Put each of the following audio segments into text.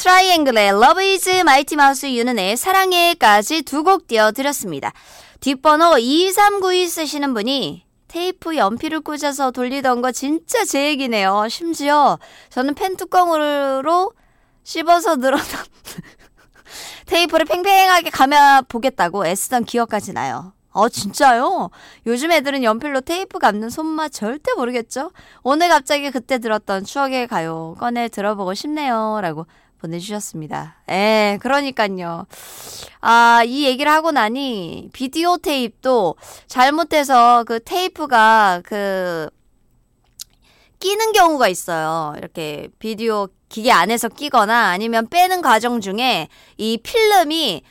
트라이앵글의 Love is Mighty Mouse, 윤은의 사랑해까지 두 곡 띄워드렸습니다. 뒷번호 2392 쓰시는 분이 테이프 연필을 꽂아서 돌리던 거 진짜 제 얘기네요. 심지어 저는 펜 뚜껑으로 씹어서 늘어난 테이프를 팽팽하게 감아 보겠다고 애쓰던 기억까지 나요. 진짜요? 요즘 애들은 연필로 테이프 감는 손맛 절대 모르겠죠? 오늘 갑자기 그때 들었던 추억의 가요 꺼내 들어보고 싶네요. 라고 보내주셨습니다. 그러니까요. 이 얘기를 하고 나니 비디오 테이프도 잘못해서 그 테이프가 끼는 경우가 있어요. 이렇게 비디오 기계 안에서 끼거나 아니면 빼는 과정 중에 이 필름이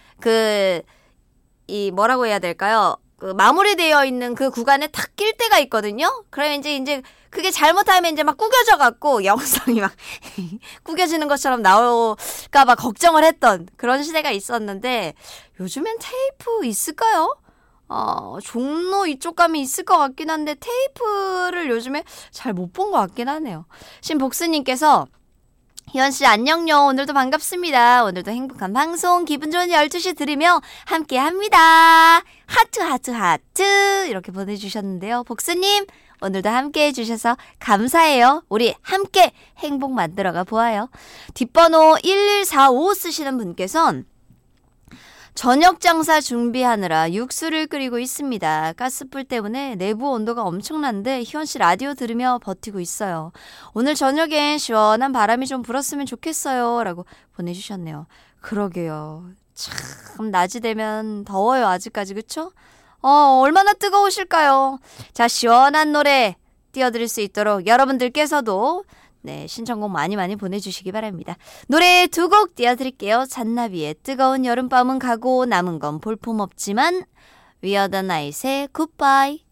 뭐라고 해야 될까요? 마무리되어 있는 그 구간에 탁 낄 때가 있거든요. 그러면 이제 그게 잘못하면 이제 막 구겨져 갖고 영상이 막 구겨지는 것처럼 나올까 봐 걱정을 했던 그런 시대가 있었는데 요즘엔 테이프 있을까요? 종로 이쪽 가면 있을 것 같긴 한데 테이프를 요즘에 잘 못 본 것 같긴 하네요. 신복수님께서 희원씨 안녕요. 오늘도 반갑습니다. 오늘도 행복한 방송 기분 좋은 12시 들으며 함께합니다. 하트 하트 하트 이렇게 보내주셨는데요. 복수님 오늘도 함께 해주셔서 감사해요. 우리 함께 행복 만들어가 보아요. 뒷번호 1145 쓰시는 분께선 저녁 장사 준비하느라 육수를 끓이고 있습니다. 가스불 때문에 내부 온도가 엄청난데 희원씨 라디오 들으며 버티고 있어요. 오늘 저녁엔 시원한 바람이 좀 불었으면 좋겠어요. 라고 보내주셨네요. 그러게요. 참 낮이 되면 더워요. 아직까지 그쵸? 얼마나 뜨거우실까요? 자, 시원한 노래 띄워드릴 수 있도록 여러분들께서도 신청곡 많이 보내주시기 바랍니다. 노래 두 곡 띄워드릴게요. 잔나비의 뜨거운 여름밤은 가고 남은 건 볼품없지만, 위어더 나잇의 굿바이.